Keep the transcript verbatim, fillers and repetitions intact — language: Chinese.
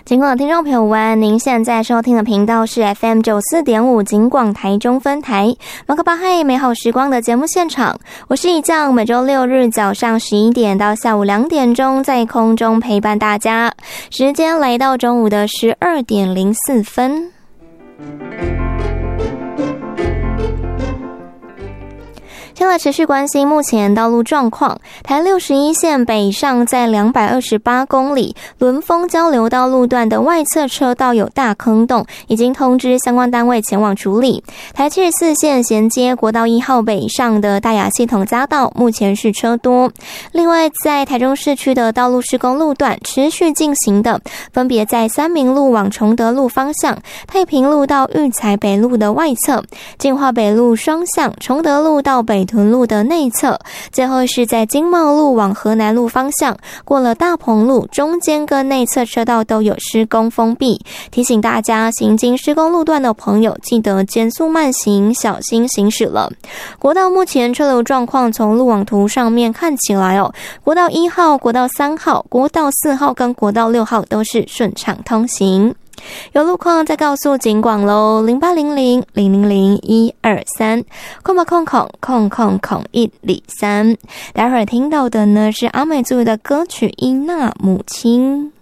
尽管听众朋友们，您现在收听的频道是 F M 九十四点五 尽管台中分台马克巴嗨美好时光的节目现场，我是以酱，每周六日早上十一点到下午两点钟在空中陪伴大家，时间来到中午的十二点零四分。先来持续关心目前道路状况。台六十一线北上在两百二十八公里伦丰交流道路段的外侧车道有大坑洞，已经通知相关单位前往处理。台七十四线衔接国道一号北上的大雅系统匝道目前是车多。另外在台中市区的道路施工路段持续进行的，分别在三民路往崇德路方向、太平路到育才北路的外侧、进化北路双向、崇德路到北屯路的内侧，最后是在经贸路往河南路方向，过了大鹏路中间跟内侧车道都有施工封闭，提醒大家行经施工路段的朋友记得减速慢行，小心行驶了。国道目前车流状况从路网图上面看起来哦，国道一号、国道三号、国道四号跟国道六号都是顺畅通行。有路况再告诉警广咯，零八零零零零零一二三空吧空空空空空一里三。待会儿听到的呢是阿美族的歌曲《伊娜母亲》。